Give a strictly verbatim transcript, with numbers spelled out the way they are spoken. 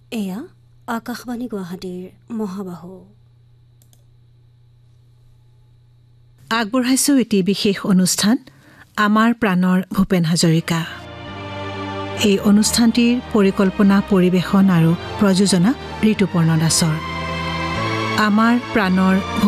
এয়া আকাশবাণী গুৱাহাটীৰ মহাবাহু। আগবঢ়াইছোঁ এটি বিশেষ অনুষ্ঠান আমাৰ প্ৰাণৰ ভূপেন হাজৰিকা। এই অনুষ্ঠানটিৰ পৰিকল্পনা, পৰিৱেশন আৰু প্ৰযোজনা ঋতুপৰ্ণ দাসৰ। আমাৰ প্ৰাণৰ